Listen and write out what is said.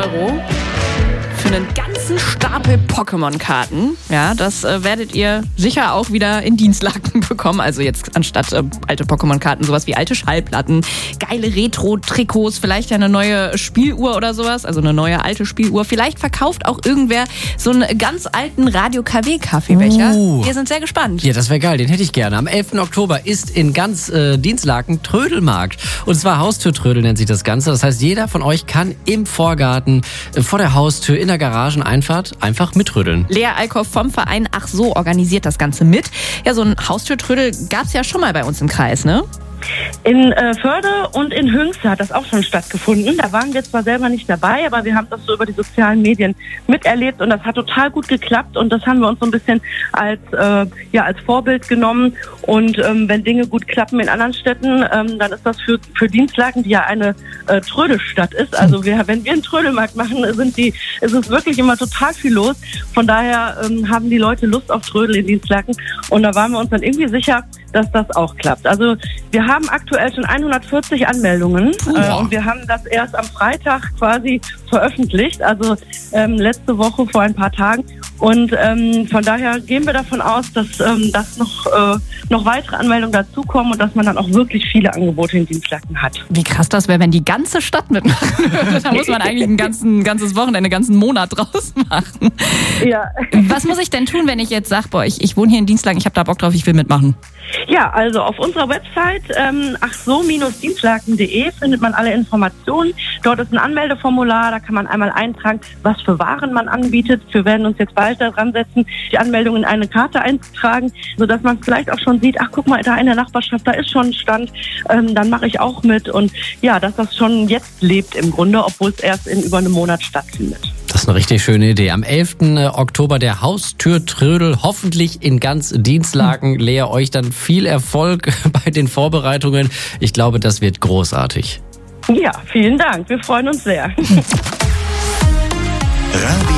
€ für einen ganzen Stapel Pokémon-Karten. Ja, das werdet ihr sicher auch wieder in Dienstlaken bekommen. Also jetzt anstatt alte Pokémon-Karten, sowas wie alte Schallplatten, geile Retro-Trikots, vielleicht eine neue Spieluhr oder sowas, also eine neue alte Spieluhr. Vielleicht verkauft auch irgendwer so einen ganz alten Radio-KW-Kaffeebecher. Wir sind sehr gespannt. Ja, das wäre geil, den hätte ich gerne. Am 11. Oktober ist in ganz Dienstlaken Trödelmarkt. Und zwar Haustürtrödel nennt sich das Ganze. Das heißt, jeder von euch kann im Vorgarten, vor der Haustür, in der Garageneinfahrt einfach mitrödeln. Lea Eickhoff vom Verein Ach so organisiert das Ganze mit. Ja, so ein Haustürtrödel gab es ja schon mal bei uns im Kreis, ne? In Förde und in Hünxe hat das auch schon stattgefunden. Da waren wir zwar selber nicht dabei, aber wir haben das so über die sozialen Medien miterlebt und das hat total gut geklappt und das haben wir uns so ein bisschen als Vorbild genommen. Und wenn Dinge gut klappen in anderen Städten, dann ist das für Dienstlaken, die ja eine Trödelstadt ist. Also wenn wir einen Trödelmarkt machen, ist es wirklich immer total viel los. Von daher haben die Leute Lust auf Trödel in Dienstlaken und da waren wir uns dann irgendwie sicher, dass das auch klappt. Also wir haben aktuell schon 140 Anmeldungen und wir haben das erst am Freitag quasi veröffentlicht, also letzte Woche vor ein paar Tagen. Und von daher gehen wir davon aus, dass noch weitere Anmeldungen dazukommen und dass man dann auch wirklich viele Angebote in Dienstlaken hat. Wie krass das wäre, wenn die ganze Stadt mitmachen würde. Da muss man eigentlich ein ganzes Wochenende, einen ganzen Monat draus machen. Ja. Was muss ich denn tun, wenn ich jetzt sage, ich wohne hier in Dienstlaken, ich habe da Bock drauf, ich will mitmachen? Ja, also auf unserer Website achso-dienstlaken.de findet man alle Informationen. Dort ist ein Anmeldeformular, da kann man einmal eintragen, was für Waren man anbietet. Wir werden uns jetzt bald daran setzen, die Anmeldung in eine Karte einzutragen, sodass man vielleicht auch schon sieht, ach guck mal, da in der Nachbarschaft, da ist schon ein Stand, dann mache ich auch mit. Und ja, dass das schon jetzt lebt im Grunde, obwohl es erst in über einem Monat stattfindet. Das ist eine richtig schöne Idee. Am 11. Oktober der Haustürtrödel, hoffentlich in ganz Dienstlaken. Lea, euch dann viel Erfolg bei den Vorbereitungen. Ich glaube, das wird großartig. Ja, vielen Dank. Wir freuen uns sehr.